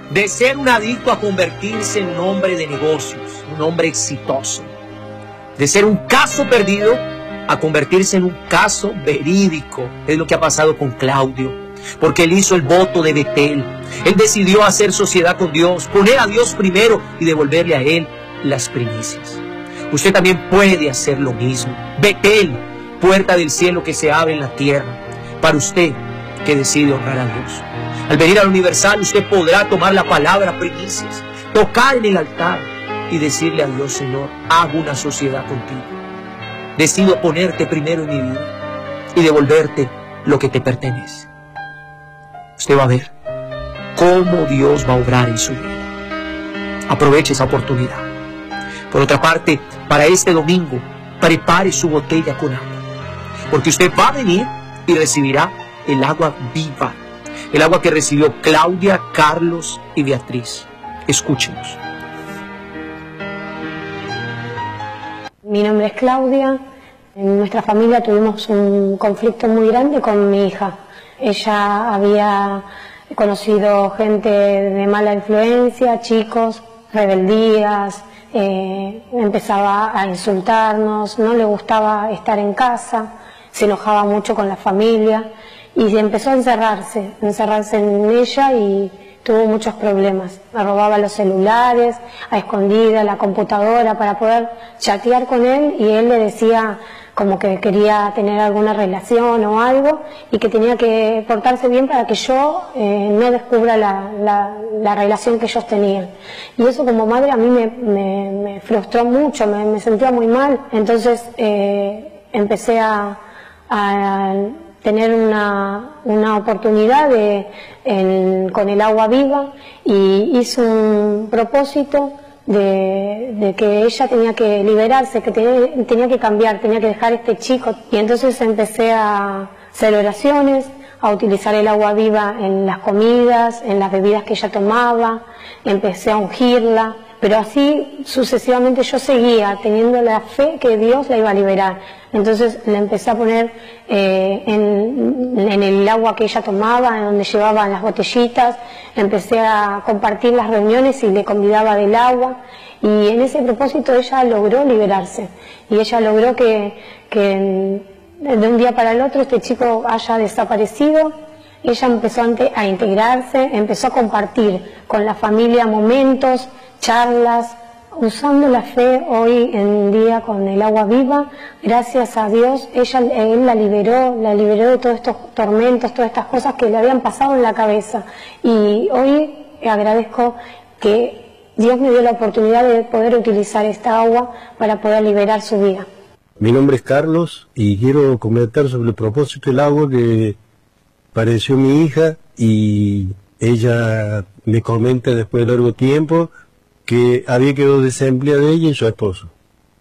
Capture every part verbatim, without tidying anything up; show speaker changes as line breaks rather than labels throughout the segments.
De ser un adicto a convertirse en un hombre de negocios, un hombre exitoso. De ser un caso perdido a convertirse en un caso verídico. Es lo que ha pasado con Claudio, porque él hizo el voto de Betel. Él decidió hacer sociedad con Dios, poner a Dios primero y devolverle a Él las primicias. Usted también puede hacer lo mismo. Betel, puerta del cielo que se abre en la tierra, para usted que decide honrar a Dios. Al venir al Universal, usted podrá tomar la palabra primicias, tocar en el altar y decirle a Dios: Señor, hago una sociedad contigo. Decido ponerte primero en mi vida y devolverte lo que te pertenece. Usted va a ver cómo Dios va a obrar en su vida. Aproveche esa oportunidad. Por otra parte, para este domingo, prepare su botella con agua, porque usted va a venir y recibirá el agua viva, el agua que recibió Claudia, Carlos y Beatriz. Escúchenos.
Mi nombre es Claudia. En nuestra familia tuvimos un conflicto muy grande con mi hija. Ella había conocido gente de mala influencia, chicos, rebeldías, eh, empezaba a insultarnos, no le gustaba estar en casa, se enojaba mucho con la familia y empezó a encerrarse, encerrarse en ella y tuvo muchos problemas. Me robaba los celulares, a escondidas, la computadora para poder chatear con él, y él le decía como que quería tener alguna relación o algo y que tenía que portarse bien para que yo eh, no descubra la, la, la relación que ellos tenían. Y eso como madre a mí me, me, me frustró mucho, me, me sentía muy mal. Entonces eh, empecé a, a tener una, una oportunidad de, en, con el agua viva, y hice un propósito de, de que ella tenía que liberarse, que tenía, tenía que cambiar, tenía que dejar este chico. Y entonces empecé a hacer oraciones, a utilizar el agua viva en las comidas, en las bebidas que ella tomaba, empecé a ungirla, pero así sucesivamente yo seguía teniendo la fe que Dios la iba a liberar. Entonces le empecé a poner eh, en, en el agua que ella tomaba, en donde llevaban las botellitas, empecé a compartir las reuniones y le convidaba del agua, y en ese propósito ella logró liberarse, y ella logró que, que de un día para el otro este chico haya desaparecido. Ella empezó a integrarse, empezó a compartir con la familia momentos, charlas, usando la fe hoy en día con el agua viva. Gracias a Dios, ella, él la liberó, la liberó de todos estos tormentos, todas estas cosas que le habían pasado en la cabeza. Y hoy agradezco que Dios me dio la oportunidad de poder utilizar esta agua para poder liberar su vida.
Mi nombre es Carlos y quiero comentar sobre el propósito del agua que pareció mi hija, y ella me comenta después de largo tiempo que había quedado desempleada ella y su esposo,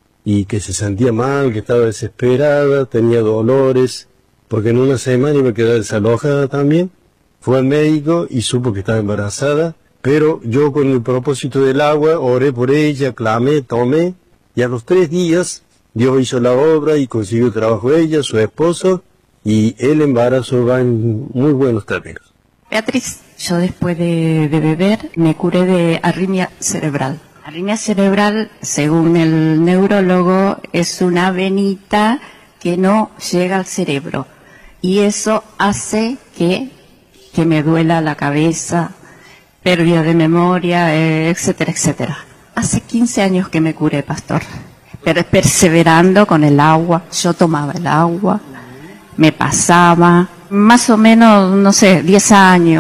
y que se sentía mal, que estaba desesperada, tenía dolores, porque en una semana iba a quedar desalojada también. Fue al médico y supo que estaba embarazada, pero yo con el propósito del agua oré por ella, clamé, tomé, y a los tres días Dios hizo la obra y consiguió trabajo ella, su esposo, y el embarazo va en muy buenos términos.
Beatriz, yo después de, de beber me curé de arritmia cerebral. Arritmia cerebral, según el neurólogo, es una venita que no llega al cerebro, y eso hace que, que me duela la cabeza, pérdida de memoria, eh, etcétera, etcétera. Hace quince años que me curé, pastor, pero perseverando con el agua. Yo tomaba el agua, me pasaba más o menos, no sé, diez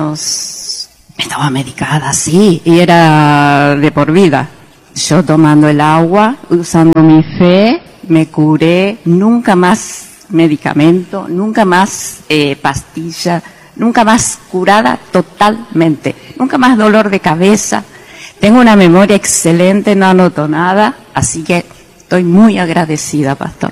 años, estaba medicada, sí, y era de por vida. Yo tomando el agua, usando mi fe, me curé, nunca más medicamento, nunca más eh, pastilla, nunca más curada totalmente, nunca más dolor de cabeza. Tengo una memoria excelente, no anoto nada, así que estoy muy agradecida, pastor.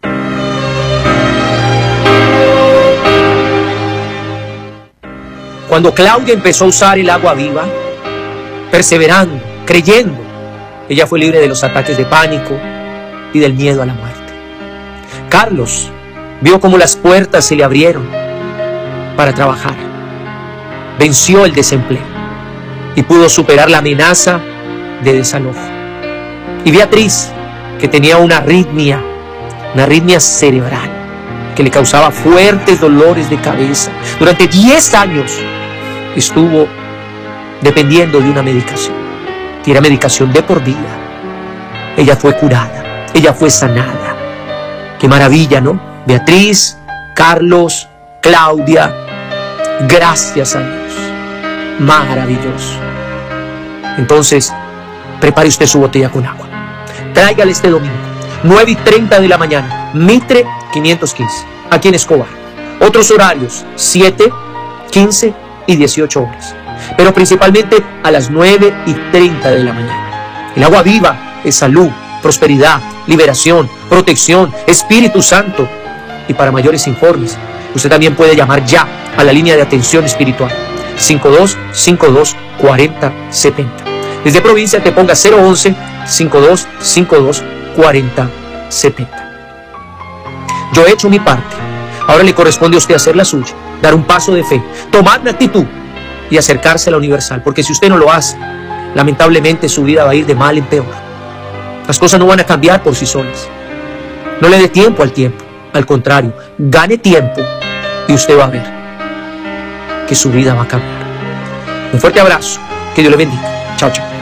Cuando Claudia empezó a usar el agua viva, perseverando, creyendo, ella fue libre de los ataques de pánico y del miedo a la muerte. Carlos vio cómo las puertas se le abrieron para trabajar. Venció el desempleo. y pudo superar la amenaza de desalojo. Y Beatriz, que tenía una arritmia, una arritmia cerebral, que le causaba fuertes dolores de cabeza. Durante diez años estuvo dependiendo de una medicación, que era medicación de por vida. Ella fue curada, ella fue sanada. Qué maravilla, ¿no? Beatriz, Carlos, Claudia, gracias a Dios. Maravilloso. Entonces, prepare usted su botella con agua. Tráigale este domingo, nueve y treinta de la mañana, Mitre quinientos quince, aquí en Escobar. Otros horarios, siete, quince y dieciocho horas. Pero principalmente a las nueve y treinta de la mañana. El agua viva es salud, prosperidad, liberación, protección, Espíritu Santo. Y para mayores informes, usted también puede llamar ya a la línea de atención espiritual cinco dos cinco dos, cuatro cero siete cero. Desde provincia te ponga cero once, cinco dos cinco dos, cuatro cero siete cero. Yo he hecho mi parte. Ahora le corresponde a usted hacer la suya, dar un paso de fe, tomar una actitud y acercarse a la universal. Porque si usted no lo hace, lamentablemente su vida va a ir de mal en peor. Las cosas no van a cambiar por sí solas. No le dé tiempo al tiempo. Al contrario, gane tiempo y usted va a ver que su vida va a cambiar. Un fuerte abrazo. Que Dios le bendiga. Chao, chao.